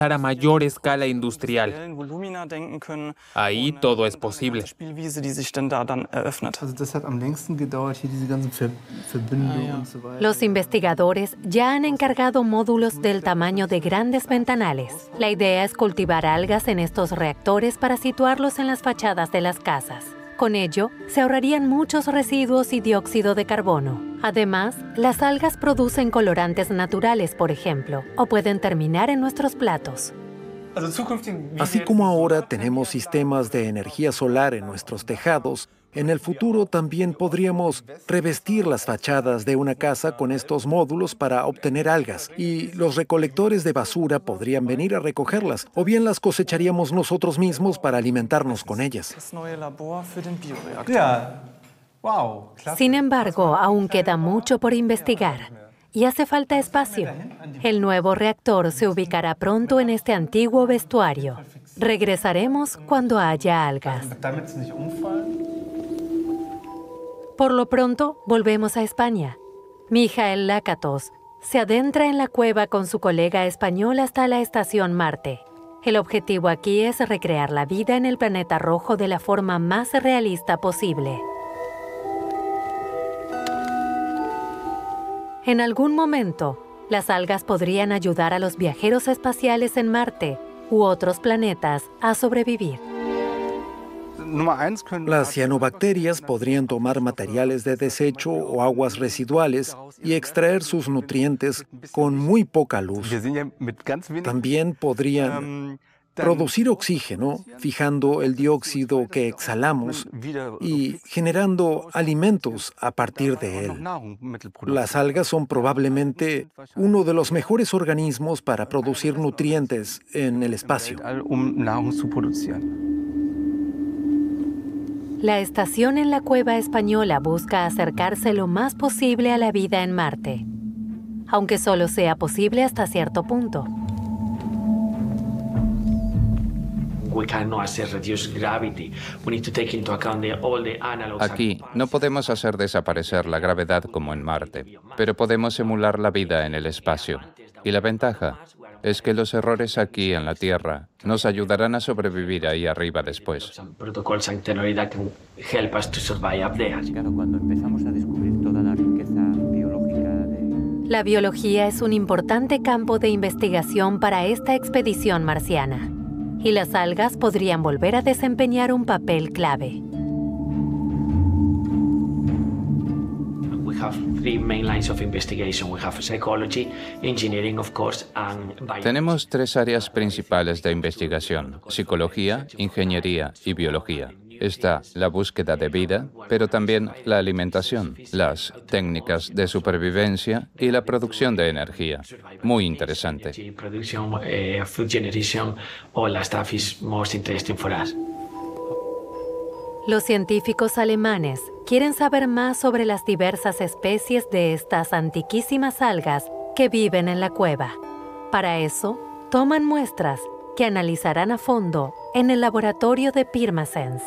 a mayor escala industrial. Ahí todo es posible. Los investigadores ya han encargado módulos del tamaño de grandes ventanales. La idea es cultivar algas en estos reactores para situarlos en las fachadas de las casas. Con ello, se ahorrarían muchos residuos y dióxido de carbono. Además, las algas producen colorantes naturales, por ejemplo, o pueden terminar en nuestros platos. Así como ahora tenemos sistemas de energía solar en nuestros tejados, en el futuro también podríamos revestir las fachadas de una casa con estos módulos para obtener algas, y los recolectores de basura podrían venir a recogerlas, o bien las cosecharíamos nosotros mismos para alimentarnos con ellas. Sin embargo, aún queda mucho por investigar. Y hace falta espacio. El nuevo reactor se ubicará pronto en este antiguo vestuario. Regresaremos cuando haya algas. Por lo pronto, volvemos a España. Mijael Lakatos se adentra en la cueva con su colega español hasta la estación Marte. El objetivo aquí es recrear la vida en el planeta rojo de la forma más realista posible. En algún momento, las algas podrían ayudar a los viajeros espaciales en Marte u otros planetas a sobrevivir. Las cianobacterias podrían tomar materiales de desecho o aguas residuales y extraer sus nutrientes con muy poca luz. También podrían producir oxígeno, fijando el dióxido que exhalamos y generando alimentos a partir de él. Las algas son probablemente uno de los mejores organismos para producir nutrientes en el espacio. La estación en la cueva española busca acercarse lo más posible a la vida en Marte, aunque solo sea posible hasta cierto punto. Aquí no podemos hacer desaparecer la gravedad como en Marte, pero podemos emular la vida en el espacio. Y la ventaja es que los errores aquí en la Tierra nos ayudarán a sobrevivir ahí arriba después. Cuando empezamos a descubrir toda la riqueza biológica La biología es un importante campo de investigación para esta expedición marciana, y las algas podrían volver a desempeñar un papel clave. Tenemos tres áreas principales de investigación: psicología, ingeniería y biología. Está la búsqueda de vida, pero también la alimentación, las técnicas de supervivencia y la producción de energía. Muy interesante. Los científicos alemanes quieren saber más sobre las diversas especies de estas antiquísimas algas que viven en la cueva. Para eso, toman muestras que analizarán a fondo en el laboratorio de Pirmasens.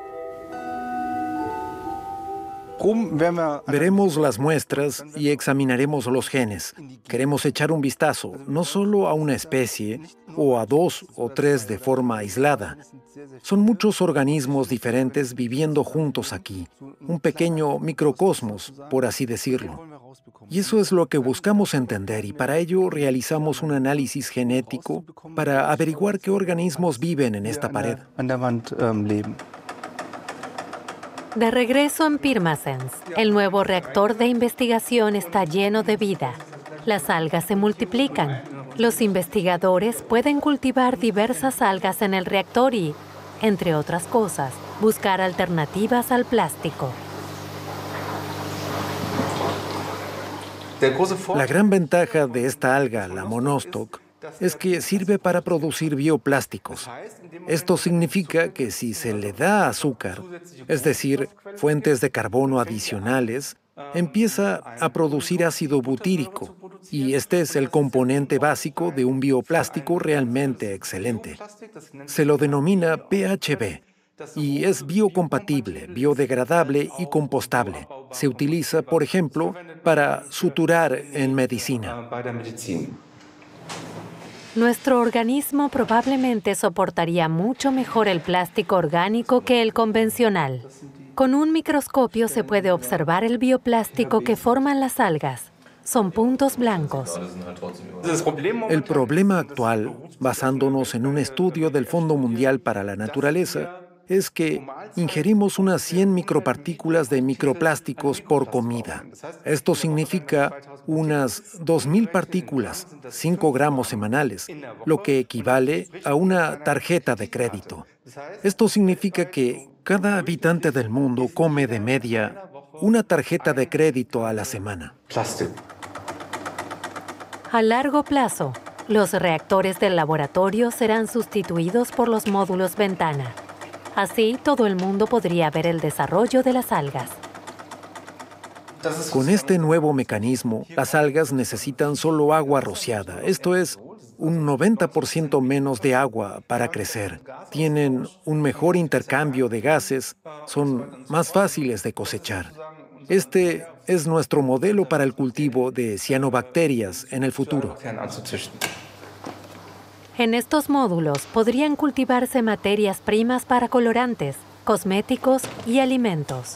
Veremos las muestras y examinaremos los genes. Queremos echar un vistazo, no solo a una especie, o a dos o tres de forma aislada. Son muchos organismos diferentes viviendo juntos aquí, un pequeño microcosmos, por así decirlo. Y eso es lo que buscamos entender, y para ello realizamos un análisis genético para averiguar qué organismos viven en esta pared. De regreso en Pirmasens, el nuevo reactor de investigación está lleno de vida. Las algas se multiplican. Los investigadores pueden cultivar diversas algas en el reactor y, entre otras cosas, buscar alternativas al plástico. La gran ventaja de esta alga, la monostoc, es que sirve para producir bioplásticos. Esto significa que si se le da azúcar, es decir, fuentes de carbono adicionales, empieza a producir ácido butírico, y este es el componente básico de un bioplástico realmente excelente. Se lo denomina PHB, y es biocompatible, biodegradable y compostable. Se utiliza, por ejemplo, para suturar en medicina. Nuestro organismo probablemente soportaría mucho mejor el plástico orgánico que el convencional. Con un microscopio se puede observar el bioplástico que forman las algas. Son puntos blancos. El problema actual, basándonos en un estudio del Fondo Mundial para la Naturaleza, es que ingerimos unas 100 micropartículas de microplásticos por comida. Esto significa unas 2.000 partículas, 5 gramos semanales, lo que equivale a una tarjeta de crédito. Esto significa que cada habitante del mundo come de media una tarjeta de crédito a la semana. A largo plazo, los reactores del laboratorio serán sustituidos por los módulos ventana. Así, todo el mundo podría ver el desarrollo de las algas. Con este nuevo mecanismo, las algas necesitan solo agua rociada, esto es, un 90% menos de agua para crecer. Tienen un mejor intercambio de gases, son más fáciles de cosechar. Este es nuestro modelo para el cultivo de cianobacterias en el futuro. En estos módulos podrían cultivarse materias primas para colorantes, cosméticos y alimentos.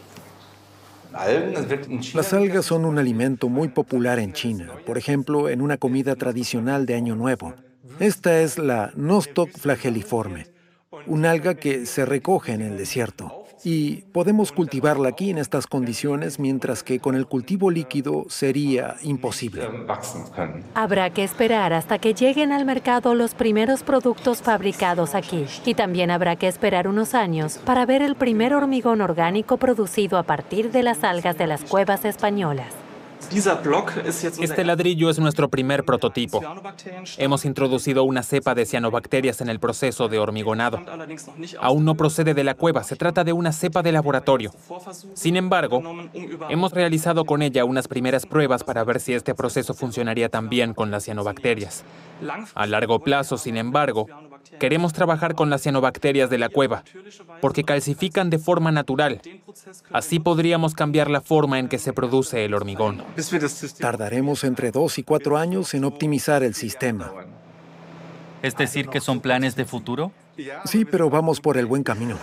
Las algas son un alimento muy popular en China, por ejemplo, en una comida tradicional de Año Nuevo. Esta es la Nostoc flageliforme, un alga que se recoge en el desierto. Y podemos cultivarla aquí en estas condiciones, mientras que con el cultivo líquido sería imposible. Habrá que esperar hasta que lleguen al mercado los primeros productos fabricados aquí. Y también habrá que esperar unos años para ver el primer hormigón orgánico producido a partir de las algas de las cuevas españolas. Este ladrillo es nuestro primer prototipo. Hemos introducido una cepa de cianobacterias en el proceso de hormigonado. Aún no procede de la cueva, se trata de una cepa de laboratorio. Sin embargo, hemos realizado con ella unas primeras pruebas para ver si este proceso funcionaría también con las cianobacterias. A largo plazo, sin embargo, queremos trabajar con las cianobacterias de la cueva, porque calcifican de forma natural. Así podríamos cambiar la forma en que se produce el hormigón. Tardaremos entre 2 y 4 años en optimizar el sistema. ¿Es decir, que son planes de futuro? Sí, pero vamos por el buen camino.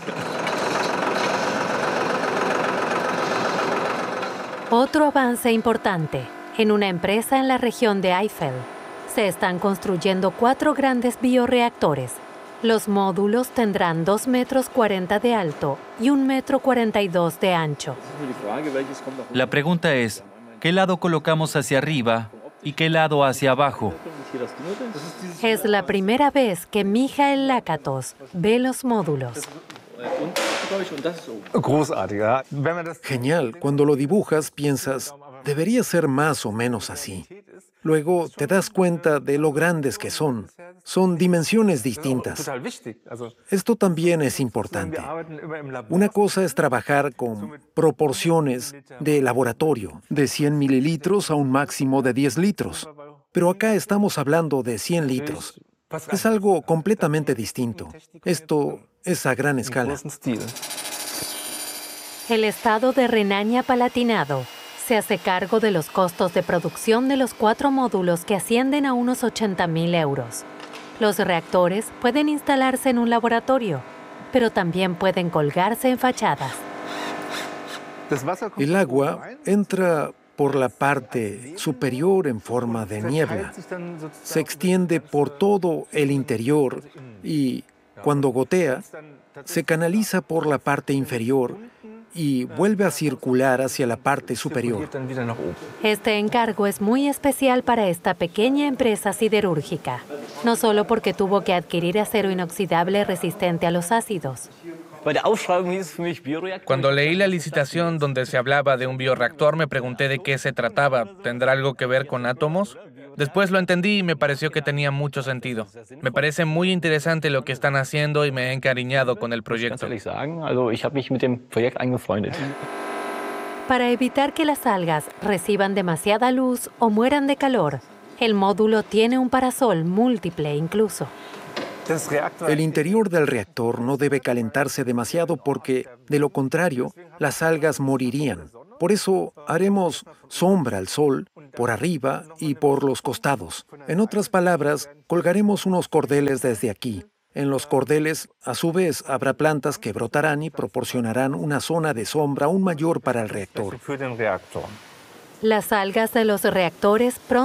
Otro avance importante. En una empresa en la región de Eifel, se están construyendo 4 grandes bioreactores. Los módulos tendrán 2,40 metros de alto y 1,42 metro de ancho. La pregunta es, ¿qué lado colocamos hacia arriba y qué lado hacia abajo? Es la primera vez que Michael Lakatos ve los módulos. Genial. Cuando lo dibujas, piensas, debería ser más o menos así. Luego te das cuenta de lo grandes que son. Son dimensiones distintas. Esto también es importante. Una cosa es trabajar con proporciones de laboratorio, de 100 mililitros a un máximo de 10 litros. Pero acá estamos hablando de 100 litros. Es algo completamente distinto. Esto es a gran escala. El estado de Renania-Palatinado se hace cargo de los costos de producción de los 4 módulos que ascienden a unos 80.000 euros. Los reactores pueden instalarse en un laboratorio, pero también pueden colgarse en fachadas. El agua entra por la parte superior en forma de niebla. Se extiende por todo el interior y, cuando gotea, se canaliza por la parte inferior y vuelve a circular hacia la parte superior. Este encargo es muy especial para esta pequeña empresa siderúrgica, no solo porque tuvo que adquirir acero inoxidable resistente a los ácidos. Cuando leí la licitación donde se hablaba de un bioreactor, me pregunté de qué se trataba. ¿Tendrá algo que ver con átomos? Después lo entendí y me pareció que tenía mucho sentido. Me parece muy interesante lo que están haciendo y me he encariñado con el proyecto. Para evitar que las algas reciban demasiada luz o mueran de calor, el módulo tiene un parasol múltiple incluso. El interior del reactor no debe calentarse demasiado porque, de lo contrario, las algas morirían. Por eso haremos sombra al sol por arriba y por los costados. En otras palabras, colgaremos unos cordeles desde aquí. En los cordeles, a su vez, habrá plantas que brotarán y proporcionarán una zona de sombra aún mayor para el reactor. Las algas de los reactores pronto